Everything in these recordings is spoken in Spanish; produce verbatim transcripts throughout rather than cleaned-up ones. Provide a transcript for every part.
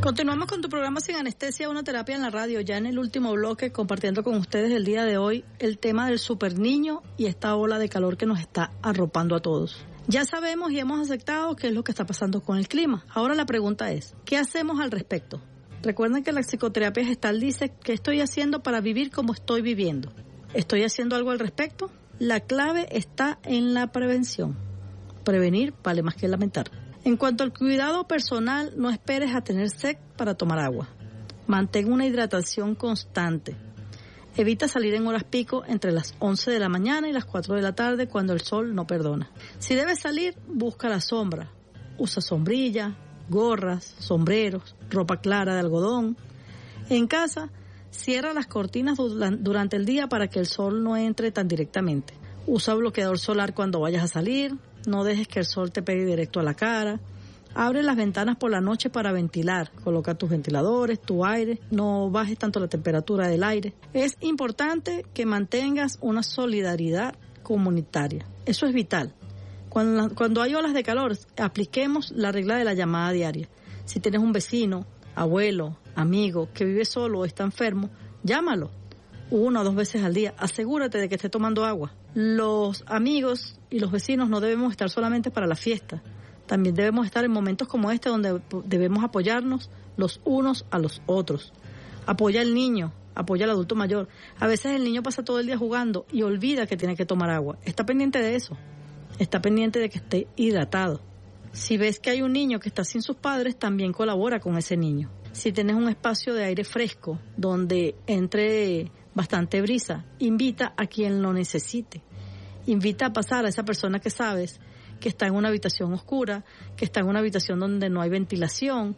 Continuamos con tu programa Sin Anestesia, una terapia en la radio, ya en el último bloque, compartiendo con ustedes el día de hoy el tema del super niño y esta ola de calor que nos está arropando a todos. Ya sabemos y hemos aceptado qué es lo que está pasando con el clima. Ahora la pregunta es, ¿qué hacemos al respecto? Recuerden que la psicoterapia gestal dice, ¿qué estoy haciendo para vivir como estoy viviendo? ¿Estoy haciendo algo al respecto? La clave está en la prevención. Prevenir vale más que lamentar. En cuanto al cuidado personal, no esperes a tener sed para tomar agua. Mantén una hidratación constante. Evita salir en horas pico entre las once de la mañana y las cuatro de la tarde cuando el sol no perdona. Si debes salir, busca la sombra. Usa sombrilla, gorras, sombreros, ropa clara de algodón. En casa, cierra las cortinas durante el día para que el sol no entre tan directamente. Usa bloqueador solar cuando vayas a salir. No dejes que el sol te pegue directo a la cara. Abre las ventanas por la noche para ventilar. Coloca tus ventiladores, tu aire. No bajes tanto la temperatura del aire. Es importante que mantengas una solidaridad comunitaria. Eso es vital. Cuando, cuando hay olas de calor, apliquemos la regla de la llamada diaria. Si tienes un vecino, abuelo, amigo que vive solo o está enfermo, llámalo. Una o dos veces al día. Asegúrate de que esté tomando agua. Los amigos y los vecinos no debemos estar solamente para la fiesta. También debemos estar en momentos como este donde debemos apoyarnos los unos a los otros. Apoya al niño, apoya al adulto mayor. A veces el niño pasa todo el día jugando y olvida que tiene que tomar agua. Está pendiente de eso. Está pendiente de que esté hidratado. Si ves que hay un niño que está sin sus padres, también colabora con ese niño. Si tienes un espacio de aire fresco donde entre bastante brisa, invita a quien lo necesite. Invita a pasar a esa persona que sabes que está en una habitación oscura, que está en una habitación donde no hay ventilación.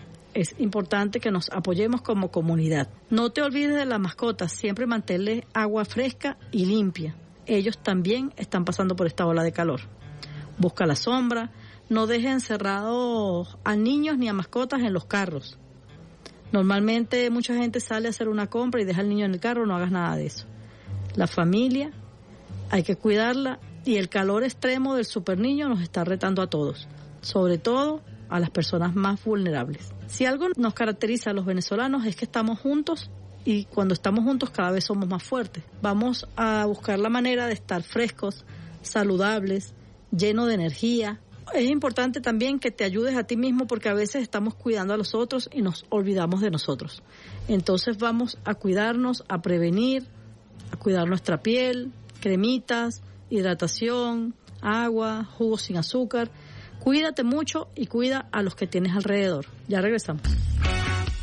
Es importante que nos apoyemos como comunidad. No te olvides de las mascotas, siempre manténles agua fresca y limpia. Ellos también están pasando por esta ola de calor. Busca la sombra, no dejes encerrados a niños ni a mascotas en los carros. Normalmente mucha gente sale a hacer una compra y deja al niño en el carro, no hagas nada de eso. La familia hay que cuidarla y el calor extremo del super niño nos está retando a todos, sobre todo a las personas más vulnerables. Si algo nos caracteriza a los venezolanos es que estamos juntos y cuando estamos juntos cada vez somos más fuertes. Vamos a buscar la manera de estar frescos, saludables, llenos de energía. Es importante también que te ayudes a ti mismo porque a veces estamos cuidando a los otros y nos olvidamos de nosotros. Entonces vamos a cuidarnos, a prevenir, a cuidar nuestra piel, cremitas, hidratación, agua, jugos sin azúcar. Cuídate mucho y cuida a los que tienes alrededor. Ya regresamos.